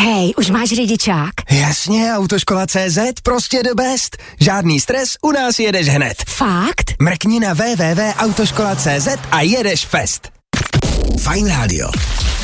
Hej, už máš řidičák? Jasně, Autoškola.cz, prostě the best. Žádný stres, u nás jedeš hned. Fakt? Mrkni na www.autoškola.cz a jedeš fest. Fajn rádio.